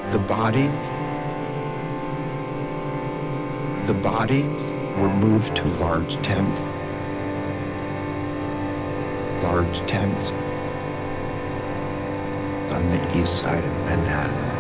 The bodies, the bodies were moved to large tents on the east side of Manhattan.